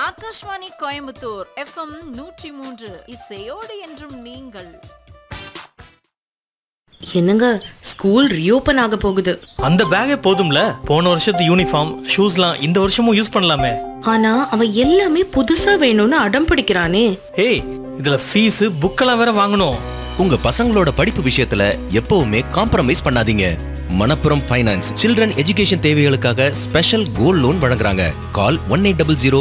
Akashvani Coimbatore FM 103 இசையோடு என்றும் நீங்கள். என்னங்க, ஸ்கூல் ரீஓபன் ஆக போகுது. அந்த பேக்கே போதும்ல, போன வருஷத்து யூனிஃபார்ம் ஷூஸ்லாம் இந்த வருஷமும் யூஸ் பண்ணலாமே. ஆனா அவன் எல்லாமே புதுசா வேணும்னு அடம் பிடிக்கிறானே. ஏய், இதுல ஃபீஸ் புக்கெல்லாம் வேற வாங்கணும். உங்க பசங்களோட படிப்பு விஷயத்துல எப்பவுமே காம்ப்ரமைஸ் பண்ணாதீங்க. மணப்புரம் ஃபைனான்ஸ் சில்ட்ரன் எஜுகேஷன் தேவைகளுக்காக ஸ்பெஷல் கோல்ட் லோன் வழங்குறாங்க. கால் 1800